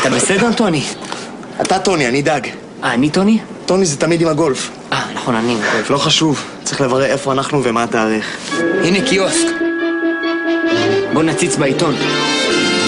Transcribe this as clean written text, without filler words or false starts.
אתה בסדר, טוני? אתה טוני, אני דג. אני טוני? טוני זה תמיד עם הגולף. נכון, אני עם הגולף. לא חשוב, צריך לברר איפה אנחנו ומה התאריך. הנה קיוסק. בוא נציץ בעיתון.